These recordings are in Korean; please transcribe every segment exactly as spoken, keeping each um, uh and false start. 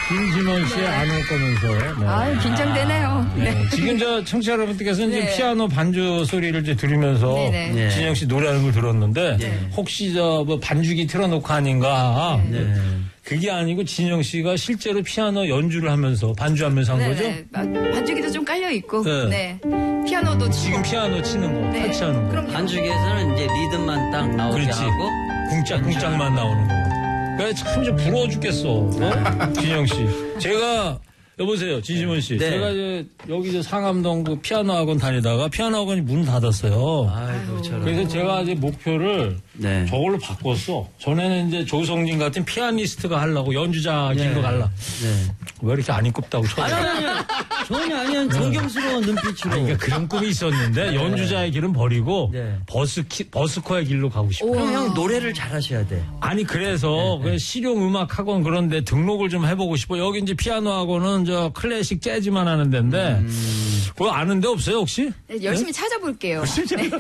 김진원 씨의 안 올 거면서. 네. 아, 긴장되네요. 네. 네. 지금 저 청취자 여러분들께서는 네. 이제 피아노 반주 소리를 이제 들으면서 네. 진영 씨 노래하는 걸 들었는데 네. 혹시 저 뭐 반주기 틀어놓고 아닌가? 네. 네. 그게 아니고 진영 씨가 실제로 피아노 연주를 하면서 반주하면서 한 네. 거죠? 네. 반주기도 좀 깔려 있고. 네. 네. 피아노도 음, 치고. 지금 피아노 치는 거, 네. 터치하는 거. 그럼 반주기에서는 이제 리듬만 딱 나오게 그렇지. 하고 궁짝궁짝만 나오는 거. 그래 참 좀 부러워 죽겠어. 어? 진영 씨. 제가 여보세요, 진심원 씨. 네. 제가 이제 여기 저 상암동 그 피아노 학원 다니다가 피아노 학원이 문 닫았어요. 아이고, 저런. 그래서 제가 이제 목표를 네. 저걸로 바꿨어. 전에는 이제 조성진 같은 피아니스트가 하려고 연주자 길로 네. 갈라. 네. 왜 이렇게 안 이꼽다고 쳐요? 아니, 아니, 아니. 전혀 아니야. 존경스러운 눈빛으로. 아니, 그러니까 그런 꿈이 있었는데 연주자의 길은 버리고 네. 버스키, 버스커의 길로 가고 싶어요. 그럼 형 노래를 잘하셔야 돼. 아니 그래서 네, 네. 실용 음악 학원 그런데 등록을 좀 해보고 싶어. 여기 이제 피아노 학원은 저 클래식 재즈만 하는 데인데 음. 그거 아는 데 없어요 혹시? 네, 열심히 네? 찾아볼게요. 네.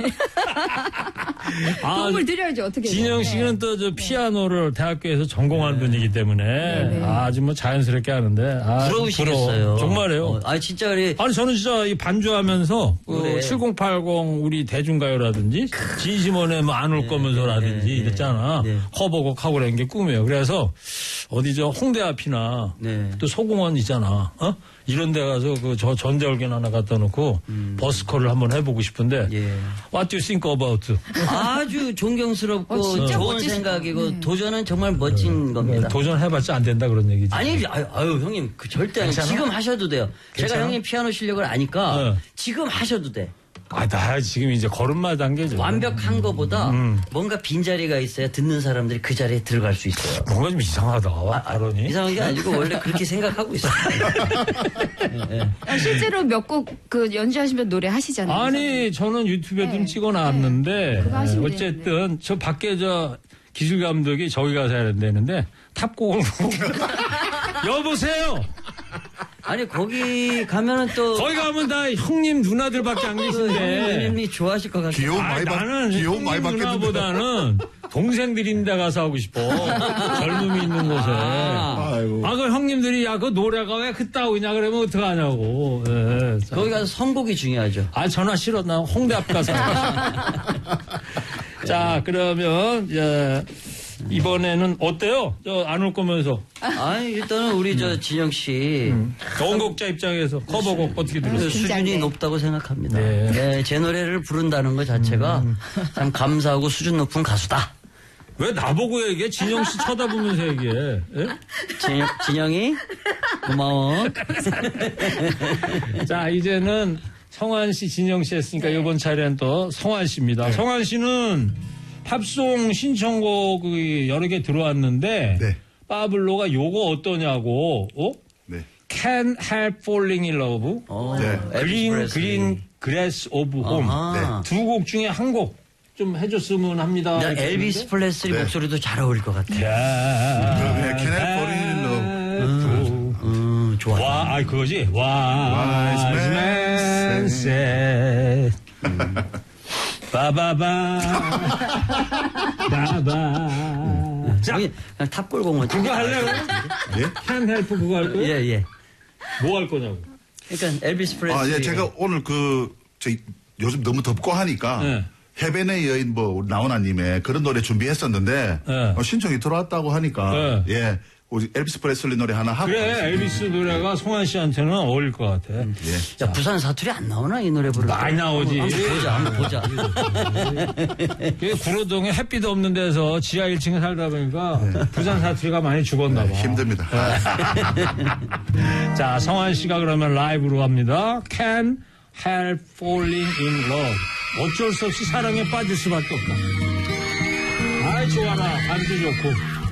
아, 도움을 드려야죠 어떻게. 진영 씨는 네. 또 저 피아노를 대학교에서 전공한 네. 분이기 때문에 네. 아주 뭐 자연스럽게 하는데 아, 부러우시겠어요. 정말이에요. 어, 아니 진짜 우리 아니 저는 진짜 이 반주하면서 그 칠공팔공 우리 대중가요라든지 진심원의 뭐 안 올 거면서라든지 네. 이랬잖아. 네. 커버곡 하고 그런 게 꿈이에요. 그래서 어디 저 홍대 앞이나 네. 또 소공원 있잖아. 어? 이런 데 가서 그 저 전자올겐 하나 갖다 놓고 음. 버스커를 한번 해보고 싶은데 예. What do you think about? 아주 존경스럽고 어, 좋은 멋지시... 생각이고 음. 도전은 정말 멋진 네. 겁니다. 도전해봤자 안 된다 그런 얘기지. 아니 아유, 아유 형님 그 절대 아니 지금 하셔도 돼요. 괜찮아? 제가 형님 피아노 실력을 아니까 네. 지금 하셔도 돼. 아, 나 지금 이제 걸음마 단계죠. 완벽한 거보다 음. 뭔가 빈자리가 있어야 듣는 사람들이 그 자리에 들어갈 수 있어요. 뭔가 좀 이상하다. 아, 발언이. 이상한 게 아니고 원래 그렇게 생각하고 있어요. 네, 네. 아, 실제로 몇 곡 그 연주하시면 노래 하시잖아요. 아니, 저는 유튜브에 네. 좀 찍어놨는데 네. 네. 어쨌든 되는데. 저 밖에 저 기술 감독이 저기 가서 해야 되는데 탑곡을 여보세요. 아니 거기 가면은 또 거기 가면 다 형님 누나들밖에 안 계신데 형님이 좋아하실 것 같아요. 귀여운 아, 많이 받 나는 귀여운 많이 형님 받겠는데 누나보다는 동생들인데 가서 하고 싶어. 젊음이 있는 곳에. 아, 아이고. 아, 그 형님들이 야, 그 노래가 왜 그따위냐 그러면 어떡하냐고. 네, 거기 가서 선곡이 중요하죠. 아, 전화 싫어. 나 홍대 앞 가서. 자, 그러면 이제 이번에는 어때요? 저 안 올 거면서. 아니 일단은 우리 음. 저 진영 씨 음. 원곡자 입장에서 커버곡 어떻게 들으세요? 수준이 높다고 생각합니다. 네. 네, 제 노래를 부른다는 것 자체가 음. 참 감사하고 수준 높은 가수다. 왜 나보고 얘기해? 진영 씨 쳐다보면서 얘기해. 예? 진영, 진영이 고마워. 자 이제는 성환 씨, 진영 씨 했으니까 네. 이번 차례는 또 성환 씨입니다. 네. 성환 씨는 팝송 신청곡이 여러 개 들어왔는데 네. 파블로가 요거 어떠냐고 어? 네. Can't Help Falling in Love 네. 그린 그린 그래스 오브 홈 두 곡 중에 한 곡 좀 해줬으면 합니다. 엘비스 프레슬리 네. 목소리도 잘 어울릴 것 같아요. 네. Can't Help Falling in Love 음, 음, 좋아. 와, 아이 그거지. Wise man said 바바바 바바 자 탑골공원 그거 하려고? 예? Can't Help 그거 할 거야? 예예 예. 뭐 할 거냐고? 그러니까 엘비스 프레슬리 아, 예, 제가 오늘 그 저 요즘 너무 덥고 하니까 네. 해변의 여인 뭐 나훈아님의 그런 노래 준비했었는데 네. 어, 신청이 들어왔다고 하니까 네. 예. 엘비스 프레슬리 노래 하나 하고 그래 가겠습니다. 엘비스 노래가 송환 씨한테는 어울릴 것 같아. 음, 예. 야 부산 사투리 안 나오나 이 노래 부르면? 많이 나오지. 한번 보자, 한번 보자. 구로동에 햇빛 없는 데서 지하 일 층에 살다 보니까 네. 부산 사투리가 많이 죽었나 봐. 네, 힘듭니다. 자 성환 씨가 그러면 라이브로 합니다. Can't Help Falling in Love. 어쩔 수 없이 사랑에 빠질 수밖에 없다. 아이 좋아라. 반주 좋고.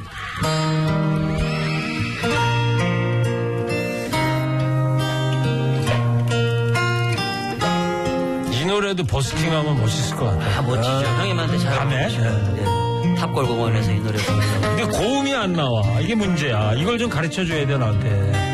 이 노래도 버스킹하면 멋있을 것 같아. 아, 멋지죠. 아, 형님한테 잘 밤에? 네. 탑골공원에서 이 노래 부르는 근데 고음이 안 나와. 이게 문제야. 이걸 좀 가르쳐 줘야 돼, 나한테.